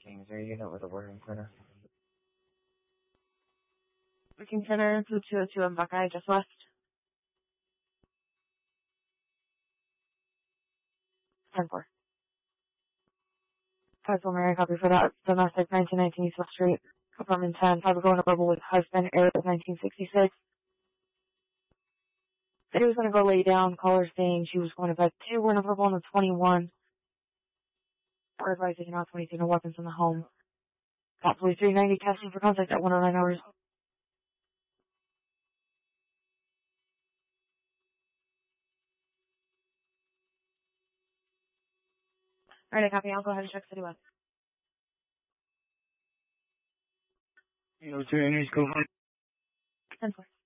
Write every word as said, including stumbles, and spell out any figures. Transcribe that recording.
Kings, are you unit with a working center? Working Center, two two oh two in Buckeye, just west. ten four. Castle Mary, copy for that. Domestic, nineteen nineteen East West Street. Apartment ten, five going to Verbal with husband, Eric, nineteen sixty-six. Said he was going to go lay down, caller saying she was going to bed two, we're in a Verbal on the twenty-one. Or advised taking out twenty-two, no weapons in the home. Cop police three ninety, casting for contact at one oh nine hours. Alright, I copy. I'll go ahead and check City West. You know, two entries, go for it. ten four.